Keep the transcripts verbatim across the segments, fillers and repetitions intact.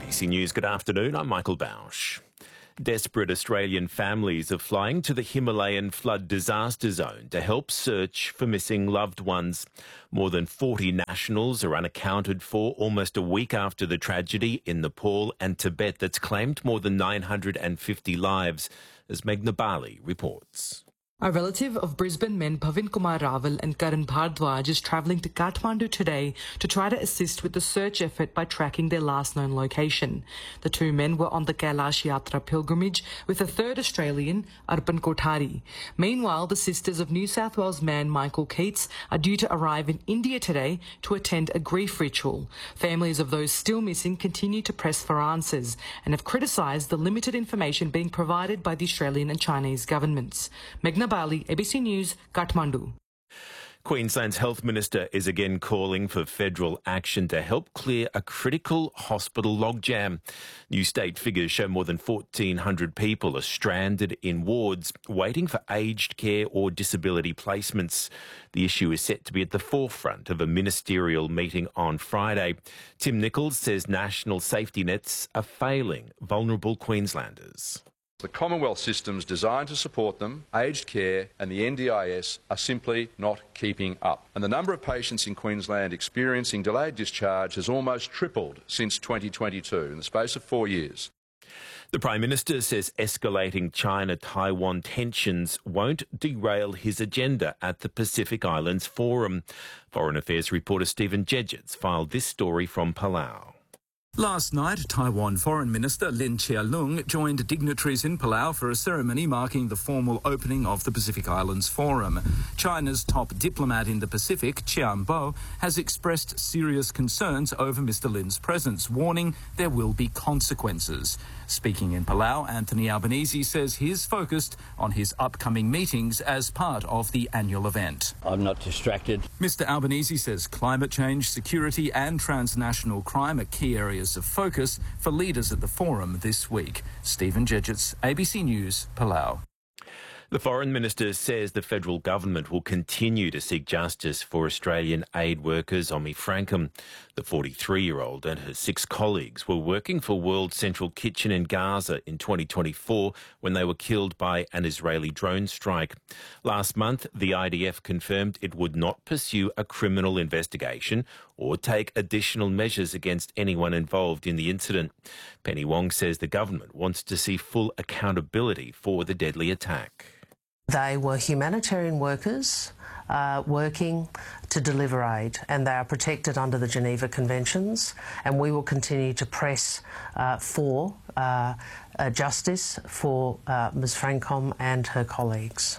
A B C News, good afternoon. I'm Michael Bausch. Desperate Australian families are flying to the Himalayan flood disaster zone to help search for missing loved ones. More than forty nationals are unaccounted for almost a week after the tragedy in Nepal and Tibet that's claimed more than nine hundred fifty lives, as Meghna Bali reports. A relative of Brisbane men Bhavin Kumar Raval and Karan Bhardwaj is travelling to Kathmandu today to try to assist with the search effort by tracking their last known location. The two men were on the Kailash Yatra pilgrimage with a third Australian, Arpan Kothari. Meanwhile, the sisters of New South Wales man Michael Keats are due to arrive in India today to attend a grief ritual. Families of those still missing continue to press for answers and have criticised the limited information being provided by the Australian and Chinese governments. Meghna Bali, A B C News, Kathmandu. Queensland's Health Minister is again calling for federal action to help clear a critical hospital logjam. New state figures show more than fourteen hundred people are stranded in wards waiting for aged care or disability placements. The issue is set to be at the forefront of a ministerial meeting on Friday. Tim Nichols says national safety nets are failing vulnerable Queenslanders. The Commonwealth systems designed to support them, aged care and the N D I S are simply not keeping up. And the number of patients in Queensland experiencing delayed discharge has almost tripled since twenty twenty-two, in the space of four years. The Prime Minister says escalating China-Taiwan tensions won't derail his agenda at the Pacific Islands Forum. Foreign Affairs reporter Stephen Jedgetts filed this story from Palau. Last night, Taiwan Foreign Minister Lin Chia-lung joined dignitaries in Palau for a ceremony marking the formal opening of the Pacific Islands Forum. China's top diplomat in the Pacific, Qian Bo, has expressed serious concerns over Mister Lin's presence, warning there will be consequences. Speaking in Palau, Anthony Albanese says he's focused on his upcoming meetings as part of the annual event. I'm not distracted. Mister Albanese says climate change, security and transnational crime are key areas of focus for leaders at the forum this week. Stephen Jedgetts, A B C News, Palau. The Foreign Minister says the federal government will continue to seek justice for Australian aid workers Omi Frankham. The forty-three-year-old and her six colleagues were working for World Central Kitchen in Gaza in twenty twenty-four when they were killed by an Israeli drone strike. Last month, the I D F confirmed it would not pursue a criminal investigation or take additional measures against anyone involved in the incident. Penny Wong says the government wants to see full accountability for the deadly attack. They were humanitarian workers uh, working to deliver aid, and they are protected under the Geneva Conventions, and we will continue to press uh, for uh, uh, justice for uh, Miz Frankham and her colleagues.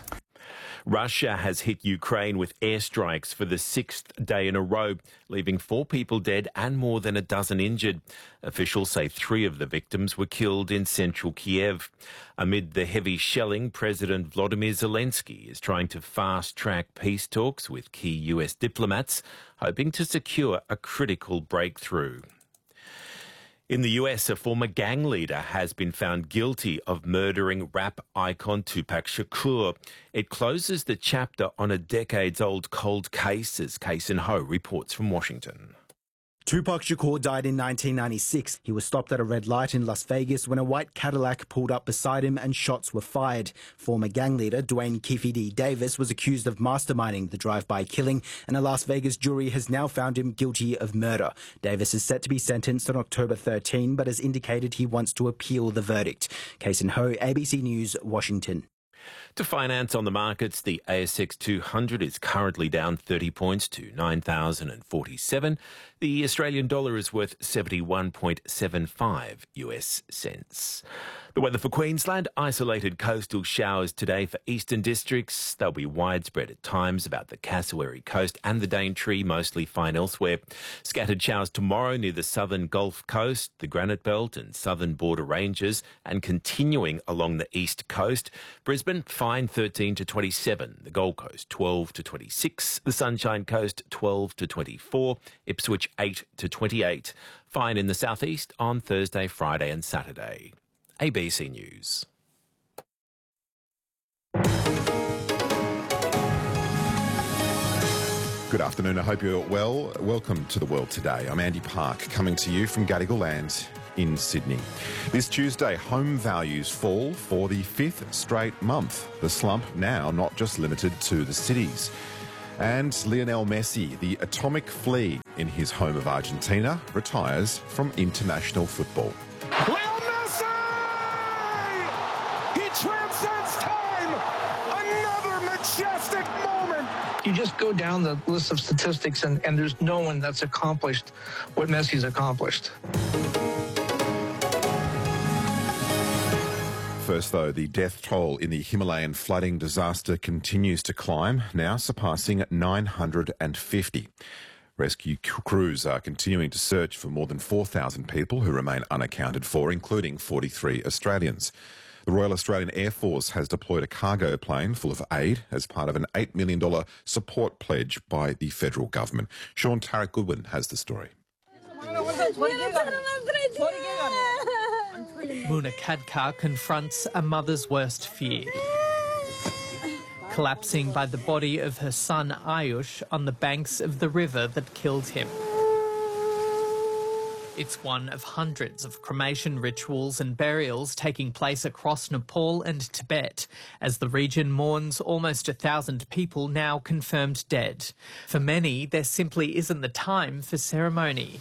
Russia has hit Ukraine with airstrikes for the sixth day in a row, leaving four people dead and more than a dozen injured. Officials say three of the victims were killed in central Kiev. Amid the heavy shelling, President Volodymyr Zelensky is trying to fast-track peace talks with key U S diplomats, hoping to secure a critical breakthrough. In the U S, a former gang leader has been found guilty of murdering rap icon Tupac Shakur. It closes the chapter on a decades-old cold case, as Kason Ho reports from Washington. Tupac Shakur died in nineteen ninety-six. He was stopped at a red light in Las Vegas when a white Cadillac pulled up beside him and shots were fired. Former gang leader Dwayne Keefe D. Davis was accused of masterminding the drive-by killing, and a Las Vegas jury has now found him guilty of murder. Davis is set to be sentenced on October thirteenth, but has indicated he wants to appeal the verdict. Kason Ho, A B C News, Washington. To finance on the markets, the A S X two hundred is currently down thirty points to nine thousand forty-seven. The Australian dollar is worth seventy-one point seven five U S cents. The weather for Queensland, isolated coastal showers today for eastern districts. They'll be widespread at times about the Cassowary coast and the Daintree, mostly fine elsewhere. Scattered showers tomorrow near the southern Gulf Coast, the Granite Belt and southern border ranges, and continuing along the east coast. Brisbane, fine thirteen to twenty-seven. The Gold Coast, twelve to twenty-six. The Sunshine Coast, twelve to twenty-four. Ipswich, eight to twenty-eight. Fine in the southeast on Thursday, Friday and Saturday. A B C News. Good afternoon, I hope you're well. Welcome to The World Today. I'm Andy Park, coming to you from Gadigal Land in Sydney. This Tuesday, home values fall for the fifth straight month. The slump now not just limited to the cities. And Lionel Messi, the atomic flea in his home of Argentina, retires from international football. Lionel Messi! He transcends time! Another majestic moment! You just go down the list of statistics and, and there's no one that's accomplished what Messi's accomplished. First, though, the death toll in the Himalayan flooding disaster continues to climb, now surpassing nine hundred fifty. Rescue crews are continuing to search for more than four thousand people who remain unaccounted for, including forty-three Australians. The Royal Australian Air Force has deployed a cargo plane full of aid as part of an eight million dollars support pledge by the federal government. Sean Tarek Goodwin has the story. Muna Khadka confronts a mother's worst fear. Collapsing by the body of her son Ayush on the banks of the river that killed him. It's one of hundreds of cremation rituals and burials taking place across Nepal and Tibet as the region mourns almost a thousand people now confirmed dead. For many, there simply isn't the time for ceremony.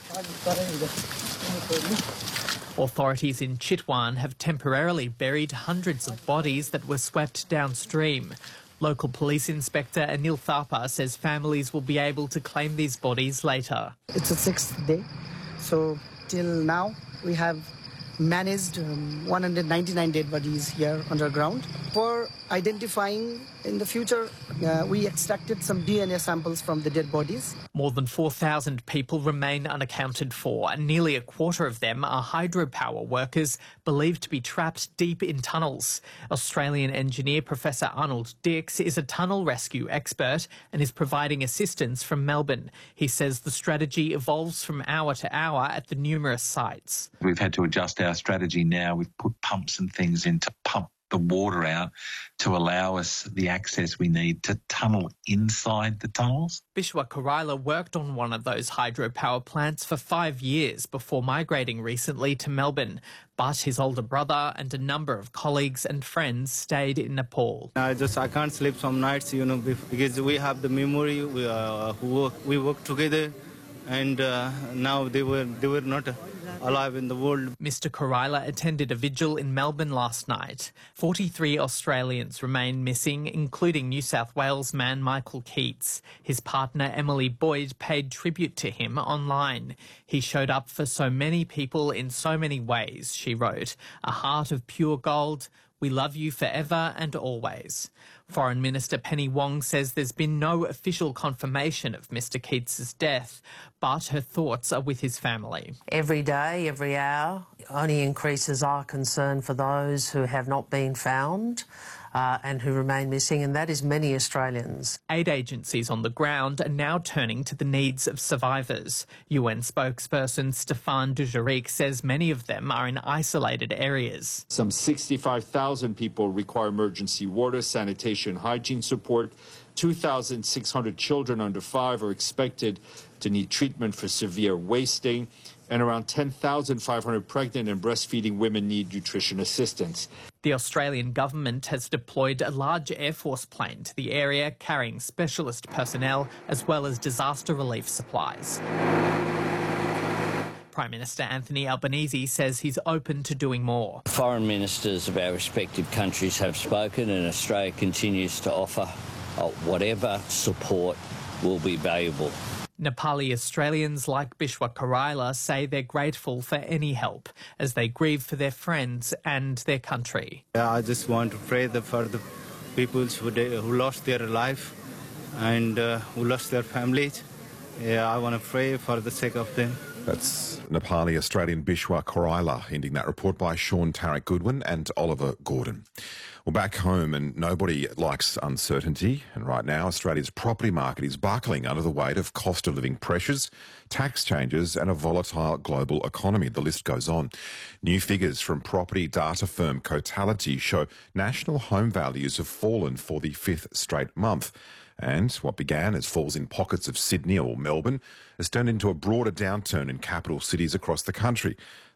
Authorities in Chitwan have temporarily buried hundreds of bodies that were swept downstream. Local police inspector Anil Thapa says families will be able to claim these bodies later. It's the sixth day, so till now we have managed um, one hundred ninety-nine dead bodies here underground. For identifying in the future, uh, we extracted some D N A samples from the dead bodies. More than four thousand people remain unaccounted for, and nearly a quarter of them are hydropower workers believed to be trapped deep in tunnels. Australian engineer Professor Arnold Dix is a tunnel rescue expert and is providing assistance from Melbourne. He says the strategy evolves from hour to hour at the numerous sites. We've had to adjust our strategy now. We've put pumps and things in to pump the water out to allow us the access we need to tunnel inside the tunnels. Bishwa Karaila worked on one of those hydropower plants for five years before migrating recently to Melbourne. But his older brother and a number of colleagues and friends stayed in Nepal. I just I can't sleep some nights, you know, because we have the memory. We uh, work we work together, and uh, now they were they were not alive in the world. Mister Karaila attended a vigil in Melbourne last night. forty-three Australians remain missing, including New South Wales man Michael Keats. His partner Emily Boyd paid tribute to him online. He showed up for so many people in so many ways, she wrote. A heart of pure gold. We love you forever and always. Foreign Minister Penny Wong says there's been no official confirmation of Mister Keats's death, but her thoughts are with his family. Every day, every hour, only increases our concern for those who have not been found uh, and who remain missing, and that is many Australians. Aid agencies on the ground are now turning to the needs of survivors. U N spokesperson Stéphane Dujarric says many of them are in isolated areas. Some sixty-five thousand people require emergency water, sanitation, hygiene support. two thousand six hundred children under five are expected to need treatment for severe wasting, and around ten thousand five hundred pregnant and breastfeeding women need nutrition assistance. The Australian government has deployed a large Air Force plane to the area carrying specialist personnel as well as disaster relief supplies. Prime Minister Anthony Albanese says he's open to doing more. Foreign ministers of our respective countries have spoken, and Australia continues to offer uh, whatever support will be valuable. Nepali Australians like Bishwa Karaila say they're grateful for any help as they grieve for their friends and their country. Yeah, I just want to pray for the people who, who lost their life and uh, who lost their families. Yeah, I want to pray for the sake of them. That's Nepali Australian Bishwa Karaila, ending that report by Sean Tarek Goodwin and Oliver Gordon. Well, back home, and nobody likes uncertainty, and right now Australia's property market is buckling under the weight of cost of living pressures, tax changes and a volatile global economy. The list goes on. New figures from property data firm Cotality show national home values have fallen for the fifth straight month. And what began as falls in pockets of Sydney or Melbourne has turned into a broader downturn in capital cities across the country.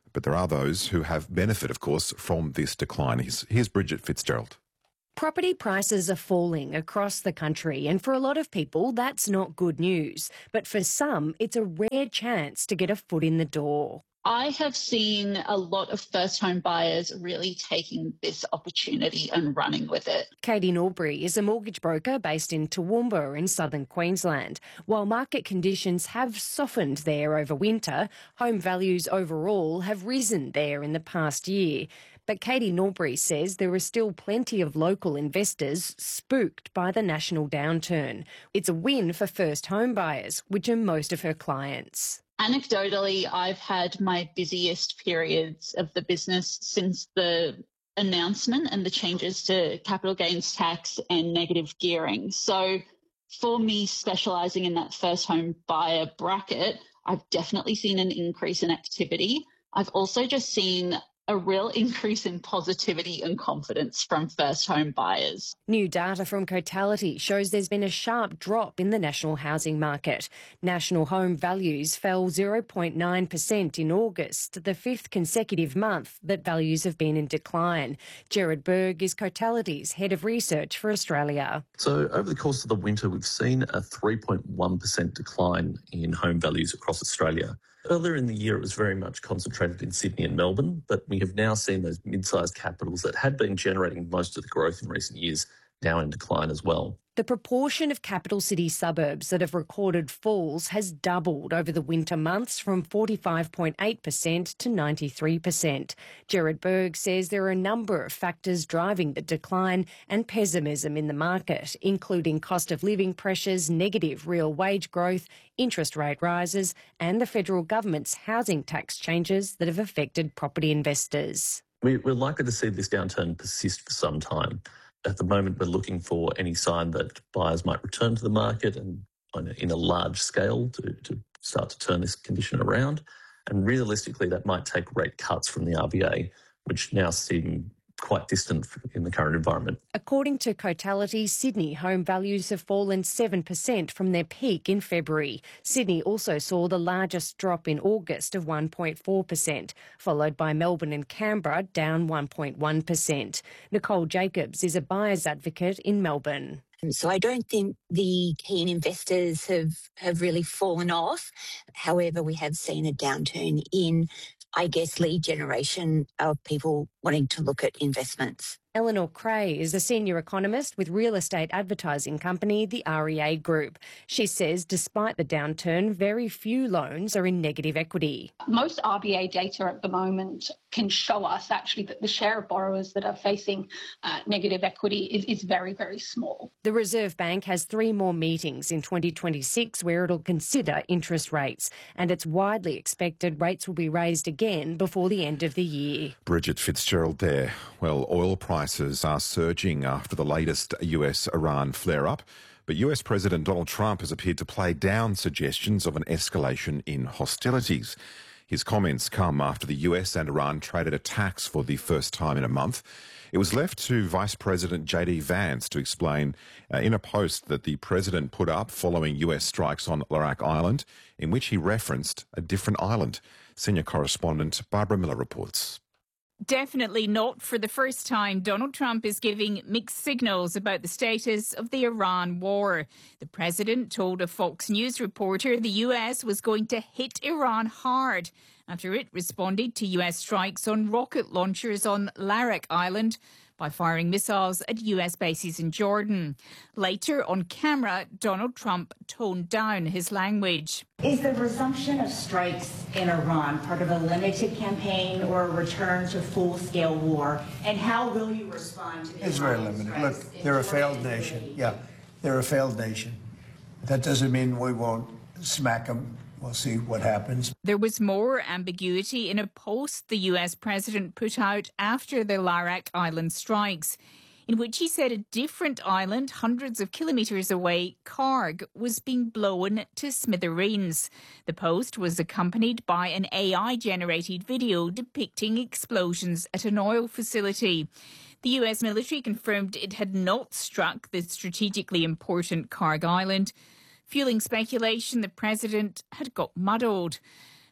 But there are those who have benefit, of course, from this decline. Here's, here's Bridget Fitzgerald. Property prices are falling across the country, and for a lot of people, that's not good news. But for some, it's a rare chance to get a foot in the door. I have seen a lot of first home buyers really taking this opportunity and running with it. Katie Norbury is a mortgage broker based in Toowoomba in southern Queensland. While market conditions have softened there over winter, home values overall have risen there in the past year. But Katie Norbury says there are still plenty of local investors spooked by the national downturn. It's a win for first home buyers, which are most of her clients. Anecdotally, I've had my busiest periods of the business since the announcement and the changes to capital gains tax and negative gearing. So for me, specialising in that first home buyer bracket, I've definitely seen an increase in activity. I've also just seen a real increase in positivity and confidence from first home buyers. New data from Cotality shows there's been a sharp drop in the national housing market. National home values fell zero point nine percent in August, the fifth consecutive month that values have been in decline. Gerard Berg is Cotality's head of research for Australia. So over the course of the winter, we've seen a three point one percent decline in home values across Australia. Earlier in the year, it was very much concentrated in Sydney and Melbourne, but we have now seen those mid-sized capitals that had been generating most of the growth in recent years now in decline as well. The proportion of capital city suburbs that have recorded falls has doubled over the winter months from forty-five point eight percent to ninety-three percent. Gerard Berg says there are a number of factors driving the decline and pessimism in the market, including cost of living pressures, negative real wage growth, interest rate rises, and the federal government's housing tax changes that have affected property investors. We're likely to see this downturn persist for some time. At the moment, we're looking for any sign that buyers might return to the market and on a, in a large scale to, to start to turn this condition around. And realistically, that might take rate cuts from the R B A, which now seem quite distant in the current environment. According to Cotality, Sydney home values have fallen seven percent from their peak in February. Sydney also saw the largest drop in August of one point four percent, followed by Melbourne and Canberra, down one point one percent. Nicole Jacobs is a buyer's advocate in Melbourne. So I don't think the keen investors have, have really fallen off. However, we have seen a downturn in, I guess, lead generation of people wanting to look at investments. Eleanor Cray is a senior economist with real estate advertising company, the R E A Group. She says despite the downturn, very few loans are in negative equity. Most R B A data at the moment can show us actually that the share of borrowers that are facing uh, negative equity is, is very, very small. The Reserve Bank has three more meetings in twenty twenty-six where it'll consider interest rates, and it's widely expected rates will be raised again before the end of the year. Bridget Fitzgerald there. Well, oil prices are surging after the latest U S Iran flare-up, but U S President Donald Trump has appeared to play down suggestions of an escalation in hostilities. His comments come after the U S and Iran traded attacks for the first time in a month. It was left to Vice President J D Vance to explain uh, in a post that the president put up following U S strikes on Larak Island, in which he referenced a different island. Senior correspondent Barbara Miller reports. Definitely not for the first time. Donald Trump is giving mixed signals about the status of the Iran war. The president told a Fox News reporter the U S was going to hit Iran hard after it responded to U S strikes on rocket launchers on Larak Island by firing missiles at U S bases in Jordan. Later on camera, Donald Trump toned down his language. Is the resumption of strikes in Iran part of a limited campaign or a return to full-scale war? And how will you respond to the It's very limited. Look, they're a failed nation. Yeah, they're a failed nation. That doesn't mean we won't smack them. We'll see what happens. There was more ambiguity in a post the U S president put out after the Larak Island strikes, in which he said a different island hundreds of kilometres away, Karg, was being blown to smithereens. The post was accompanied by an A I-generated video depicting explosions at an oil facility. The U S military confirmed it had not struck the strategically important Karg Island, fueling speculation the president had got muddled.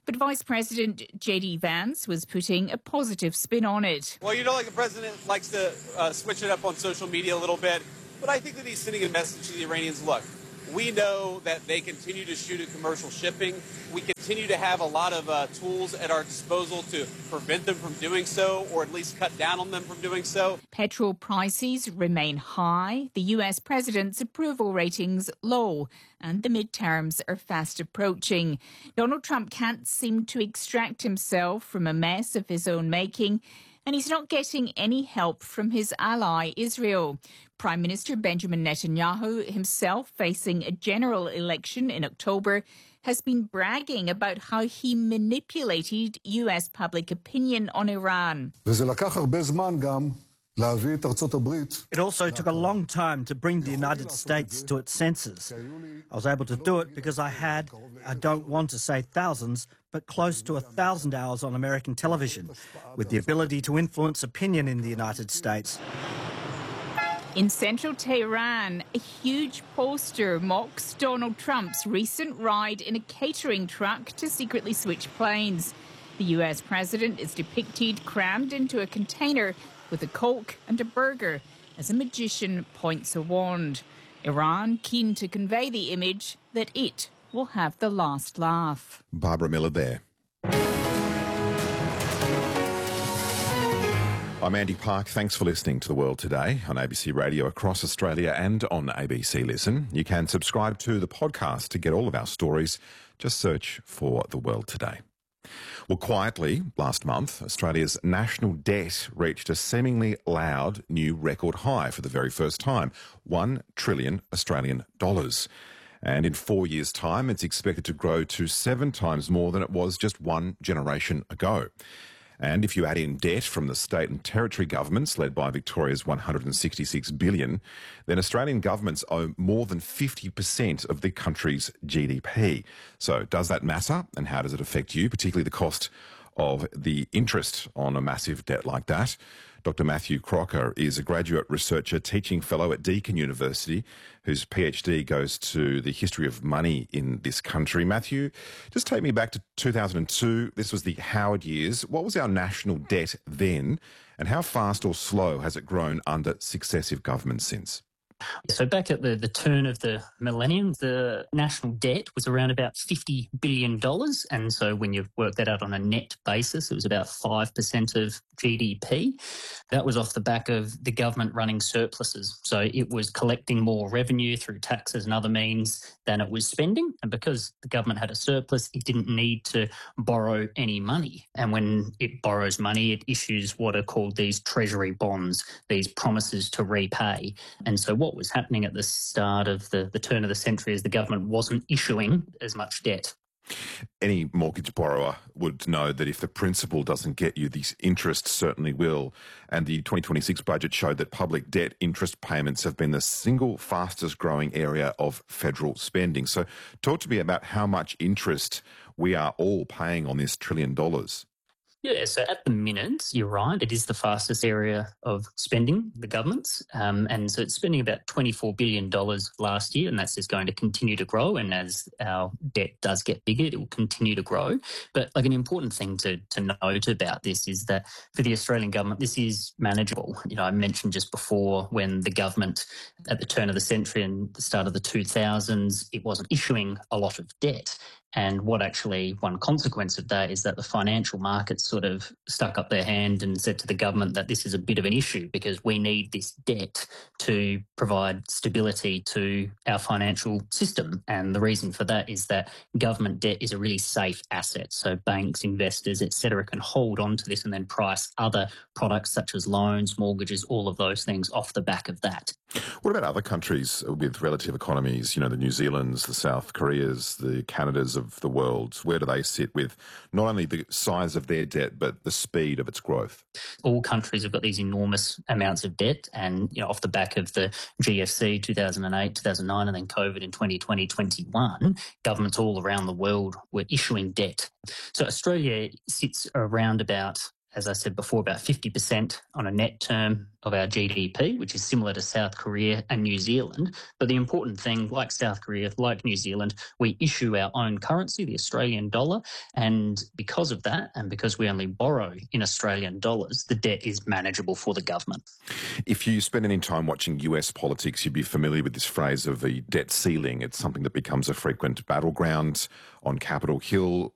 But Vice President J D Vance was putting a positive spin on it. Well, you know, like the president likes to uh, switch it up on social media a little bit, but I think that he's sending a message to the Iranians. Look, we know that they continue to shoot at commercial shipping. We continue to have a lot of uh, tools at our disposal to prevent them from doing so, or at least cut down on them from doing so. Petrol prices remain high, the U S president's approval ratings low, and the midterms are fast approaching. Donald Trump can't seem to extract himself from a mess of his own making, and he's not getting any help from his ally, Israel. Prime Minister Benjamin Netanyahu, himself facing a general election in October, has been bragging about how he manipulated U S public opinion on Iran. It also took a long time to bring the United States to its senses. I was able to do it because I had, I don't want to say thousands, but close to a thousand hours on American television, with the ability to influence opinion in the United States. In central Tehran, a huge poster mocks Donald Trump's recent ride in a catering truck to secretly switch planes. The U S president is depicted crammed into a container with a Coke and a burger as a magician points a wand. Iran keen to convey the image that it will have the last laugh. Barbara Miller there. I'm Andy Park. Thanks for listening to The World Today on A B C Radio across Australia and on A B C Listen. You can subscribe to the podcast to get all of our stories. Just search for The World Today. Well, quietly, last month, Australia's national debt reached a seemingly loud new record high for the very first time, one trillion Australian dollars. And in four years' time, it's expected to grow to seven times more than it was just one generation ago. And if you add in debt from the state and territory governments, led by Victoria's one hundred sixty-six billion dollars, then Australian governments owe more than fifty percent of the country's G D P. So does that matter, and how does it affect you, particularly the cost of the interest on a massive debt like that? Doctor Matthew Crocker is a graduate researcher, teaching fellow at Deakin University, whose PhD goes to the history of money in this country. Matthew, just take me back to two thousand two. This was the Howard years. What was our national debt then, and how fast or slow has it grown under successive governments since? So back at the, the turn of the millennium, the national debt was around about fifty billion dollars. And so when you work that out on a net basis, it was about five percent of G D P. That was off the back of the government running surpluses. So it was collecting more revenue through taxes and other means than it was spending. And because the government had a surplus, it didn't need to borrow any money. And when it borrows money, it issues what are called these treasury bonds, these promises to repay. And so what What was happening at the start of the, the turn of the century is the government wasn't issuing as much debt. Any mortgage borrower would know that if the principal doesn't get you, the interest certainly will. And the twenty twenty-six budget showed that public debt interest payments have been the single fastest growing area of federal spending. So talk to me about how much interest we are all paying on this trillion dollars. Yeah, so at the minute, you're right, it is the fastest area of spending, the government's. Um, and so it's spending about twenty-four billion dollars last year, and that's just going to continue to grow. And as our debt does get bigger, it will continue to grow. But like an important thing to, to note about this is that for the Australian government, this is manageable. You know, I mentioned just before when the government at the turn of the century and the start of the two thousands, it wasn't issuing a lot of debt. And what actually one consequence of that is that the financial markets sort of stuck up their hand and said to the government that this is a bit of an issue because we need this debt to provide stability to our financial system. And the reason for that is that government debt is a really safe asset. So banks, investors, et cetera, can hold on to this and then price other products such as loans, mortgages, all of those things off the back of that. What about other countries with relative economies, you know, the New Zealands, the South Koreas, the Canadas of the world? Where do they sit with not only the size of their debt, but the speed of its growth? All countries have got these enormous amounts of debt. And, you know, off the back of the G F C two thousand eight, two thousand nine, and then COVID in twenty twenty, twenty-one, governments all around the world were issuing debt. So Australia sits around about as I said before, about fifty percent on a net term of our G D P, which is similar to South Korea and New Zealand. But the important thing, like South Korea, like New Zealand, we issue our own currency, the Australian dollar, and because of that, and because we only borrow in Australian dollars, the debt is manageable for the government. If you spend any time watching U S politics, you'd be familiar with this phrase of the debt ceiling. It's something that becomes a frequent battleground on Capitol Hill.